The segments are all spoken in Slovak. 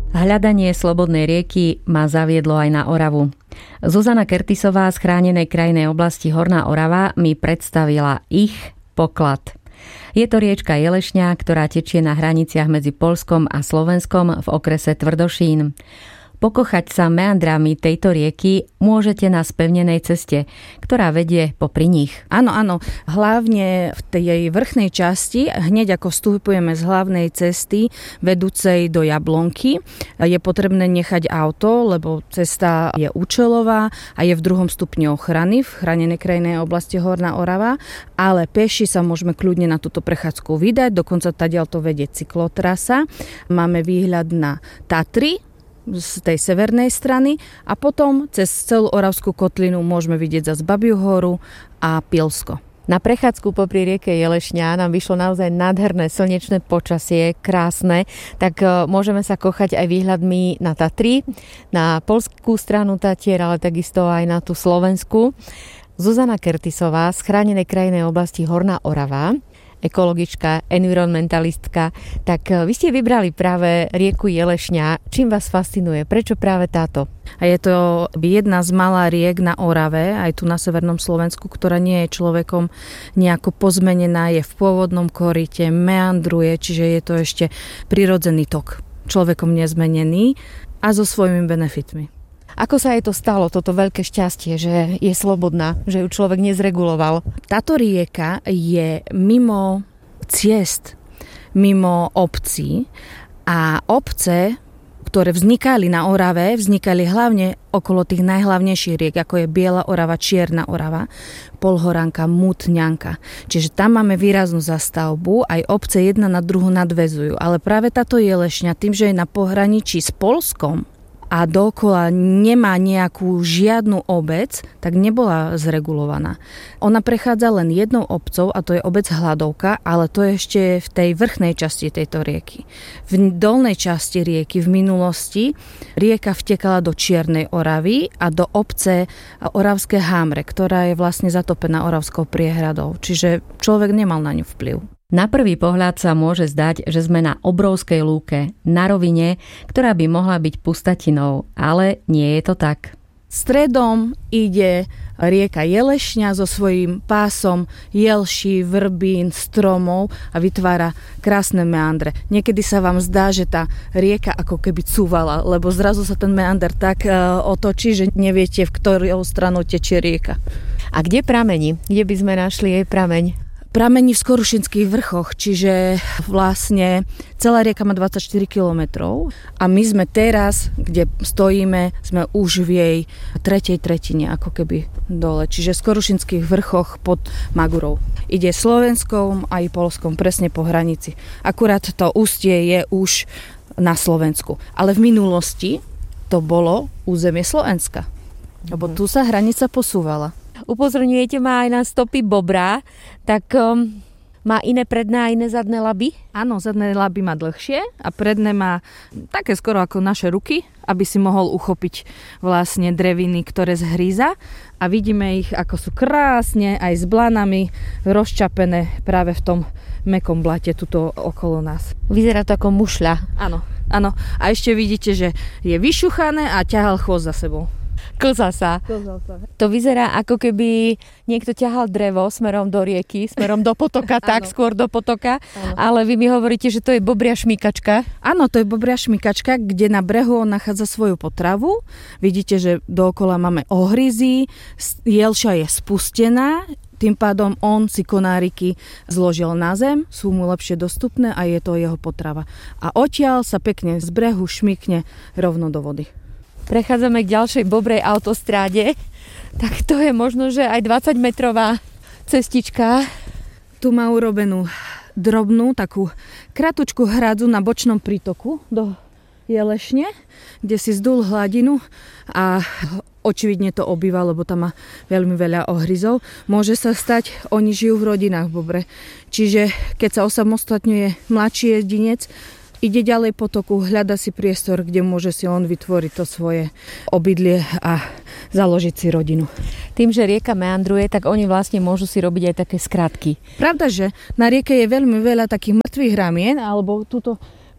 Hľadanie slobodnej rieky ma zaviedlo aj na Oravu. Zuzana Kertisová z chránenej krajinnej oblasti Horná Orava mi predstavila ich poklad. Je to riečka Jelešňa, ktorá tečie na hraniciach medzi Poľskom a Slovenskom v okrese Tvrdošín. Pokochať sa meandrami tejto rieky môžete na spevnenej ceste, ktorá vedie popri nich. Áno, hlavne v tej vrchnej časti, hneď ako vstupujeme z hlavnej cesty vedúcej do Jablonky, je potrebné nechať auto, lebo cesta je účelová a je v 2. stupni ochrany v chránenej krajinnej oblasti Horná Orava, ale peši sa môžeme kľudne na túto prechádzku vydať, dokonca tadiaľ to vedie cyklotrasa. Máme výhľad na Tatry z tej severnej strany a potom cez celú Oravskú kotlinu môžeme vidieť zase Babiu horu a Pilsko. Na prechádzku popri rieke Jelešňa nám vyšlo naozaj nádherné slnečné počasie, krásne, tak môžeme sa kochať aj výhľadmi na Tatry, na poľskú stranu Tatier, ale takisto aj na tú slovenskú. Zuzana Kertisová z chránenej krajinnej oblasti Horná Orava, ekologička, environmentalistka. Tak vy ste vybrali práve rieku Jelešňa. Čím vás fascinuje? Prečo práve táto? A je to jedna z malá riek na Orave, aj tu na severnom Slovensku, ktorá nie je človekom nejako pozmenená, je v pôvodnom koryte, meandruje, čiže je to ešte prirodzený tok, človekom nezmenený a so svojimi benefitmi. Ako sa jej to stalo, toto veľké šťastie, že je slobodná, že ju človek nezreguloval? Táto rieka je mimo ciest, mimo obcí a obce, ktoré vznikali na Orave, vznikali hlavne okolo tých najhlavnejších riek, ako je Biela Orava, Čierna Orava, Polhoranka, Mutňanka. Čiže tam máme výraznú zastavbu, aj obce jedna na druhu nadväzujú. Ale práve táto Jelešňa, tým, že je na pohraničí s Poľskom, a dookola nemá nejakú žiadnu obec, tak nebola zregulovaná. Ona prechádza len jednou obcou a to je obec Hladovka, ale to je ešte v tej vrchnej časti tejto rieky. V dolnej časti rieky v minulosti rieka vtekala do Čiernej Oravy a do obce Oravské Hámre, ktorá je vlastne zatopená Oravskou priehradou. Čiže človek nemal na ňu vplyv. Na prvý pohľad sa môže zdať, že sme na obrovskej lúke, na rovine, ktorá by mohla byť pustatinou, ale nie je to tak. Stredom ide rieka Jelešňa so svojím pásom jelší, vrbín, stromov a vytvára krásne meandre. Niekedy sa vám zdá, že tá rieka ako keby cúvala, lebo zrazu sa ten meander tak otočí, že neviete, v ktorou stranu tečie rieka. A kde pramení? Kde by sme našli jej prameň? Pramení v Skorušinských vrchoch, čiže vlastne celá rieka má 24 kilometrov a my sme teraz, kde stojíme, sme už v jej tretej tretine, ako keby dole. Čiže v Skorušinských vrchoch pod Magurou. Ide Slovenskom aj Poľskom, presne po hranici. Akurát to ústie je už na Slovensku. Ale v minulosti to bolo územie Slovenska. Lebo tu sa hranica posúvala. Upozorňujete ma aj na stopy bobra, tak má iné predné a iné zadné laby? Áno, zadné laby má dlhšie a predné má také skoro ako naše ruky, aby si mohol uchopiť vlastne dreviny, ktoré zhríza. A vidíme ich, ako sú krásne aj s blanami rozčapené práve v tom mäkkom blate tuto okolo nás. Vyzerá to ako mušľa. Áno. A ešte vidíte, že je vyšuchané a ťahal chvost za sebou. Klzá sa. To vyzerá, ako keby niekto ťahal drevo smerom do rieky, smerom do potoka, tak skôr do potoka. Ano. Ale vy mi hovoríte, že to je bobria šmýkačka. Áno, to je bobria šmýkačka, kde na brehu on nachádza svoju potravu. Vidíte, že dookola máme ohryzy, jelša je spustená, tým pádom on si konáriky zložil na zem, sú mu lepšie dostupné a je to jeho potrava. A odtiaľ sa pekne z brehu šmykne rovno do vody. Prechádzame k ďalšej bobrej autostráde, tak to je možno, že aj 20-metrová cestička. Tu má urobenú drobnú, takú kratučku hradzu na bočnom prítoku do Jelešne, kde si zdul hladinu a očividne to obýva, lebo tam má veľmi veľa ohryzov. Môže sa stať, oni žijú v rodinách v bobre. Čiže keď sa osamostatňuje mladší jedinec, ide ďalej potoku, hľada si priestor, kde môže si on vytvoriť to svoje obydlie a založiť si rodinu. Tým, že rieka meandruje, tak oni vlastne môžu si robiť aj také skratky. Pravda, že na rieke je veľmi veľa takých mŕtvych ramien, alebo tuto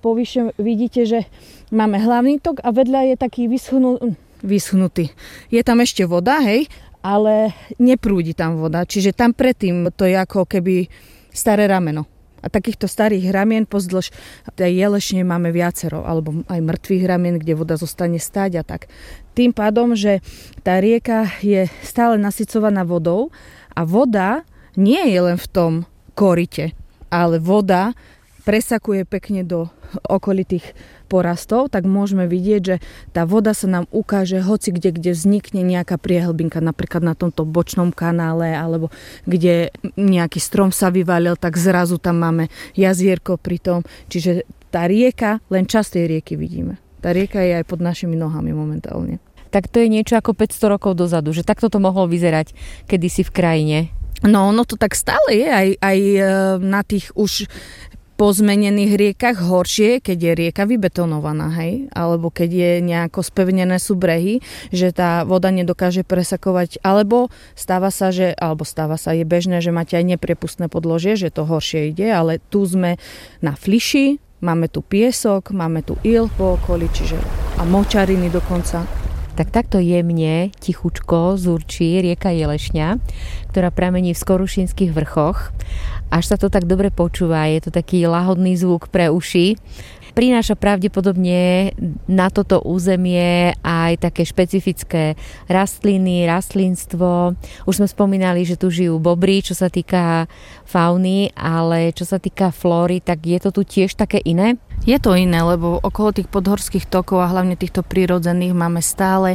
povyše vidíte, že máme hlavný tok a vedľa je taký vyschnutý. Je tam ešte voda, hej, ale neprúdi tam voda. Čiže tam predtým to je ako keby staré rameno. A takýchto starých ramien pozdĺž tej Jelešne máme viacero, alebo aj mŕtvych ramien, kde voda zostane stáť a tak. Tým pádom, že tá rieka je stále nasycovaná vodou a voda nie je len v tom korite, ale voda presakuje pekne do okolitých porastov, tak môžeme vidieť, že tá voda sa nám ukáže hoci kde vznikne nejaká priehlbinka, napríklad na tomto bočnom kanále, alebo kde nejaký strom sa vyvalil, tak zrazu tam máme jazierko pri tom. Čiže tá rieka, len časť tej rieky vidíme. Tá rieka je aj pod našimi nohami momentálne. Tak to je niečo ako 500 rokov dozadu, že takto to mohlo vyzerať kedysi v krajine. No, ono to tak stále je, aj na tých už pozmenených riekach horšie, keď je rieka vybetonovaná, hej, alebo keď je nejako spevnené sú brehy, že tá voda nedokáže presakovať, alebo stáva sa, je bežné, že máte aj nepriepustné podložie, že to horšie ide, ale tu sme na fliši, máme tu piesok, máme tu il po okolí, čiže a močariny dokonca. Tak takto jemne, tichučko zurčí rieka Jelešňa, ktorá pramení v Skorušinských vrchoch. Až sa to tak dobre počúva, je to taký lahodný zvuk pre uši. Prináša pravdepodobne na toto územie aj také špecifické rastliny, rastlinstvo. Už sme spomínali, že tu žijú bobry, čo sa týka fauny, ale čo sa týka flóry, tak je to tu tiež také iné? Je to iné, lebo okolo tých podhorských tokov a hlavne týchto prírodzených máme stále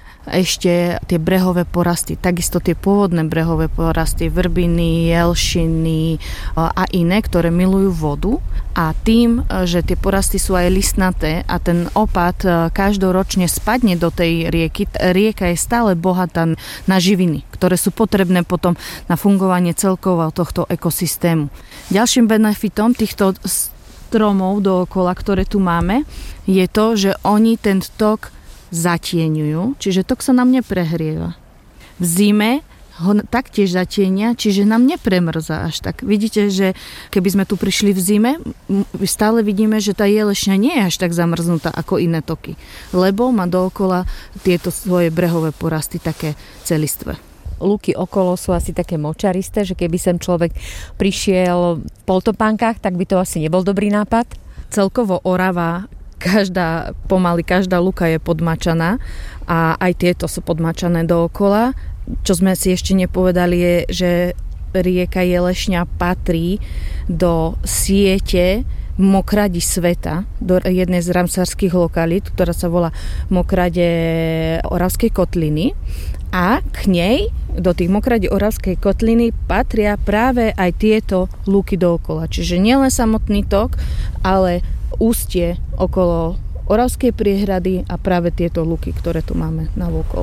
ešte tie brehové porasty, takisto tie pôvodné brehové porasty, vrbiny, jelšiny a iné, ktoré milujú vodu. A tým, že tie porasty sú aj listnaté a ten opad každoročne spadne do tej rieky, rieka je stále bohatá na živiny, ktoré sú potrebné potom na fungovanie celkovo tohto ekosystému. Ďalším benefitom týchto stromov dookola, ktoré tu máme, je to, že oni ten tok zatieňujú, čiže tok sa nám neprehrieva. V zime ho taktiež zatienia, čiže nám nepremrzá až tak. Vidíte, že keby sme tu prišli v zime, stále vidíme, že tá Jelešňa nie je až tak zamrznutá ako iné toky, lebo má dookola tieto svoje brehové porasty také celistvé. Lúky okolo sú asi také močaristé, že keby sem človek prišiel v poltopánkach, tak by to asi nebol dobrý nápad. Celkovo Orava, pomaly každá lúka je podmačaná a aj tieto sú podmačané dookola. Čo sme si ešte nepovedali je, že rieka Jelešňa patrí do siete mokradi sveta, do jednej z ramsarských lokalít, ktorá sa volá Mokrade Oravskej kotliny. A k nej, do tých mokradí Oravskej kotliny, patria práve aj tieto lúky dookola. Čiže nielen samotný tok, ale ústie okolo Oravskej priehrady a práve tieto lúky, ktoré tu máme navôkol.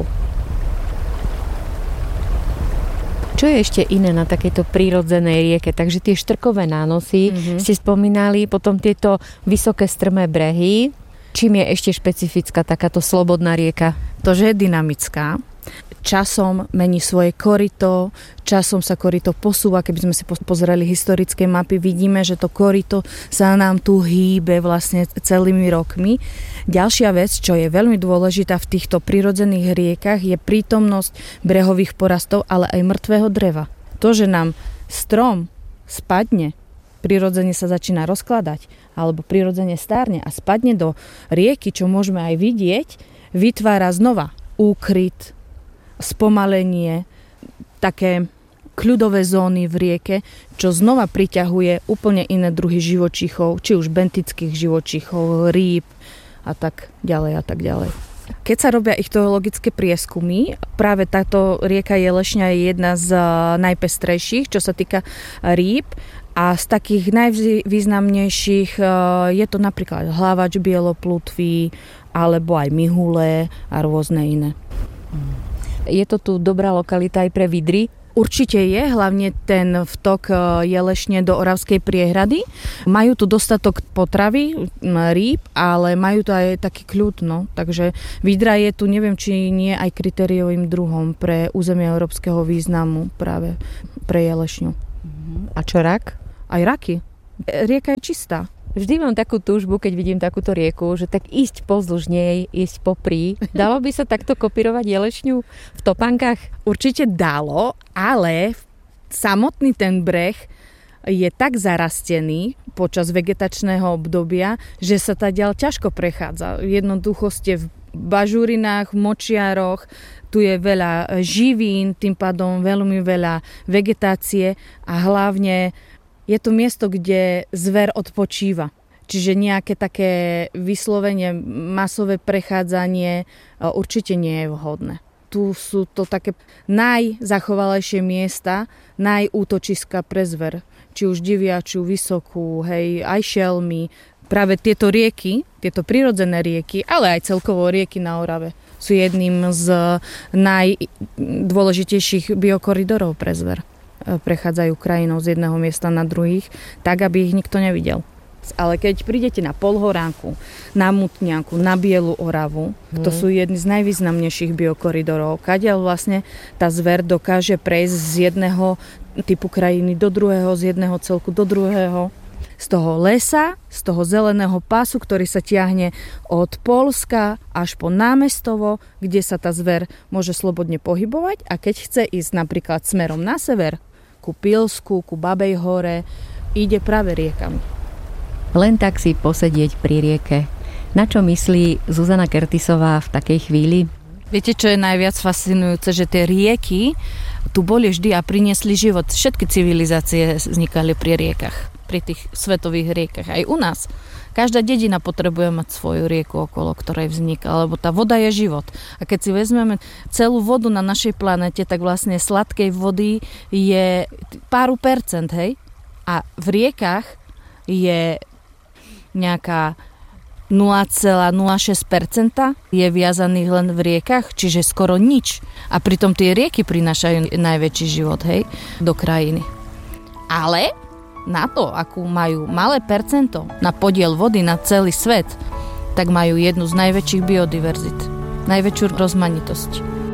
Čo je ešte iné na takejto prírodzenej rieke? Takže tie štrkové nánosy ste spomínali, potom tieto vysoké strmé brehy. Čím je ešte špecifická takáto slobodná rieka? To, že je dynamická. Časom mení svoje koryto, časom sa koryto posúva. Keby sme si pozreli historické mapy, vidíme, že to koryto sa nám tu hýbe vlastne celými rokmi. Ďalšia vec, čo je veľmi dôležitá v týchto prirodzených riekach, je prítomnosť brehových porastov, ale aj mŕtvého dreva. To, že nám strom spadne, prirodzene sa začína rozkladať, alebo prirodzene stárne a spadne do rieky, čo môžeme aj vidieť, vytvára znova úkryt, spomalenie, také kľudové zóny v rieke, čo znova priťahuje úplne iné druhy živočíchov, či už bentických živočíchov, rýb a tak ďalej a tak ďalej. Keď sa robia ichtyologické prieskumy, práve táto rieka Jelešňa je jedna z najpestrejších, čo sa týka rýb. A z takých najvýznamnejších je to napríklad hlavač bieloplutvý, alebo aj mihule a rôzne iné. Je to tu dobrá lokalita aj pre vidry? Určite je, hlavne ten vtok Jelešne do Oravskej priehrady. Majú tu dostatok potravy, rýb, ale majú tu aj taký kľud. No. Takže vidra je tu, neviem, či nie aj kritériovým druhom pre územie európskeho významu práve pre Jelešňu. A čo rak? Aj raky. Rieka je čistá. Vždy mám takú túžbu, keď vidím takúto rieku, že tak ísť pozdĺž nej, ísť popri. Dalo by sa takto kopírovať jelešňu v topánkach? Určite dalo, ale samotný ten breh je tak zarastený počas vegetačného obdobia, že sa tá ďal ťažko prechádza. Jednoducho ste v bažurinách, v močiaroch, tu je veľa živín, tým pádom veľmi veľa vegetácie a hlavne je to miesto, kde zver odpočíva. Čiže nejaké také vyslovene masové prechádzanie určite nie je vhodné. Tu sú to také najzachovalejšie miesta, najútočiska pre zver. Či už diviačiu, vysokú, hej, aj šelmy. Práve tieto rieky, tieto prirodzené rieky, ale aj celkovo rieky na Orave sú jedným z najdôležitejších biokoridorov pre zver. Prechádzajú krajinou z jedného miesta na druhých, tak, aby ich nikto nevidel. Ale keď prídete na Polhoránku, na Mutňanku, na Bielu Oravu, to sú jedny z najvýznamnejších biokoridorov, kadiaľ vlastne tá zver dokáže prejsť z jedného typu krajiny do druhého, z jedného celku do druhého. Z toho lesa, z toho zeleného pásu, ktorý sa tiahne od Poľska až po Námestovo, kde sa tá zver môže slobodne pohybovať, a keď chce ísť napríklad smerom na sever, ku Pilsku, ku Babej hore, ide práve riekami. Len tak si posedieť pri rieke. Na čo myslí Zuzana Kertisová v takej chvíli? Viete, čo je najviac fascinujúce? Že tie rieky tu boli vždy a priniesli život. Všetky civilizácie vznikali pri riekach, pri tých svetových riekach. Aj u nás. Každá dedina potrebuje mať svoju rieku, okolo ktorej vzniká, lebo tá voda je život. A keď si vezmeme celú vodu na našej planete, tak vlastne sladkej vody je pár percent, hej? A v riekach je nejaká 0,06% je viazaných len v riekach, čiže skoro nič. A pritom tie rieky prinášajú najväčší život, hej, do krajiny. Ale na to, akú majú malé percento na podiel vody na celý svet, tak majú jednu z najväčších biodiverzit, najväčšiu rozmanitosť.